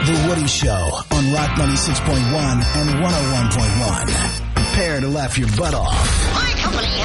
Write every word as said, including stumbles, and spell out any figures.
The Woody Show on Rock ninety-six point one and one oh one point one. Prepare to laugh your butt off. My company